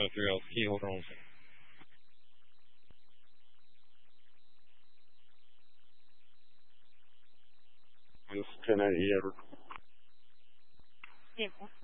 trying to figure out the key. Hold on. This 1080 ever. Vehicle.